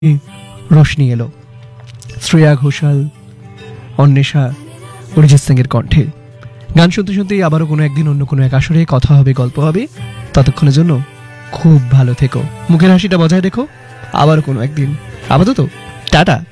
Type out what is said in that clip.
রোশনি এলো, শ্রেয়া ঘোষাল, অন্বেষা, অরিজিৎ সিং এর কণ্ঠে। গান শুনতে শুনতেই আবারও কোনো একদিন অন্য কোনো এক আসরে কথা হবে, গল্প হবে। ততক্ষণের জন্য খুব ভালো থেকো, মুখের হাসিটা বজায় রেখো। আবারও কোনো একদিন। আপাতত টাটা।